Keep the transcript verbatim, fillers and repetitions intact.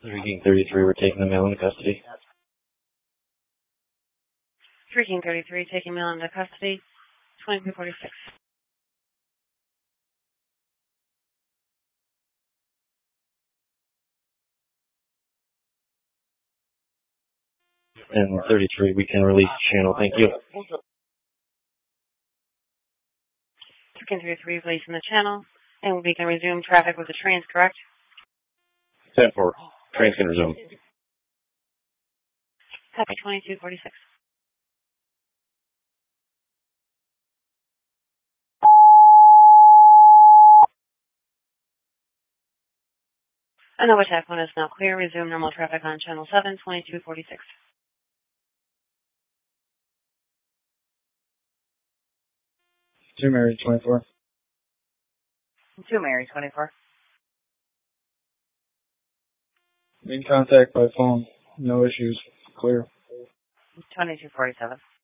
three King thirty-three, we're taking the male into custody. three King thirty-three, taking male into custody. twenty-two forty-six. And thirty-three, we can release channel. Thank you. three King thirty-three, releasing the channel. And we can resume traffic with the trains, correct? ten four, trains can resume. Copy twenty-two forty-six. Another tap one is now clear. Resume normal traffic on channel seven, twenty-two forty-six. Two Mary, twenty-four. Two Mary, twenty-four. In contact by phone. No issues. Clear. twenty-two forty-seven.